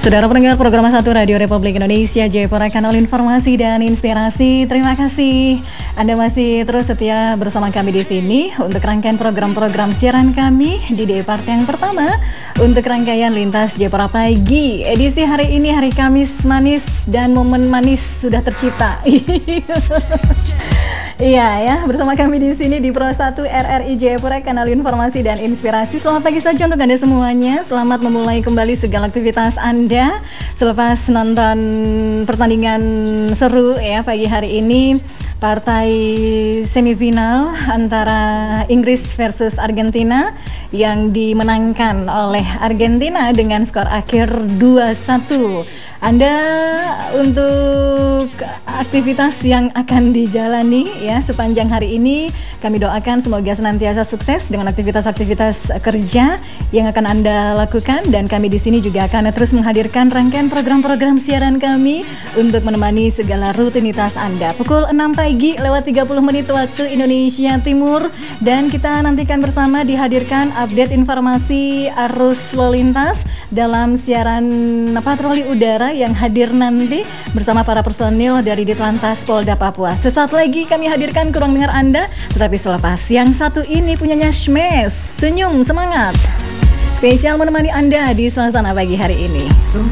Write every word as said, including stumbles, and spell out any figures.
Saudara pendengar program satu Radio Republik Indonesia Jayapura, kanal informasi dan inspirasi. Terima kasih Anda masih terus setia bersama kami di sini untuk rangkaian program-program siaran kami di day part yang pertama untuk rangkaian Lintas Jayapura Pagi. Edisi hari ini hari Kamis manis dan momen manis sudah tercipta. Iya ya, bersama kami di sini di Pro satu R R I Jayapura, kanal informasi dan inspirasi. Selamat pagi saja untuk Anda semuanya. Selamat memulai kembali segala aktivitas Anda selepas nonton pertandingan seru ya pagi hari ini. Partai semifinal antara Inggris versus Argentina yang dimenangkan oleh Argentina dengan skor akhir dua satu. Anda untuk aktivitas yang akan dijalani ya sepanjang hari ini, kami doakan semoga senantiasa sukses dengan aktivitas-aktivitas kerja yang akan Anda lakukan, dan kami di sini juga akan terus menghadirkan rangkaian program-program siaran kami untuk menemani segala rutinitas Anda. Pukul enam pagi lewat tiga puluh menit waktu Indonesia Timur, dan kita nantikan bersama dihadirkan update informasi arus lalu lintas dalam siaran patroli udara yang hadir nanti bersama para personil dari Ditlantas Polda Papua. Sesaat lagi kami hadirkan ke ruang dengar Anda, tetapi selepas yang satu ini punyanya Shmes, senyum semangat, spesial menemani Anda di suasana pagi hari ini.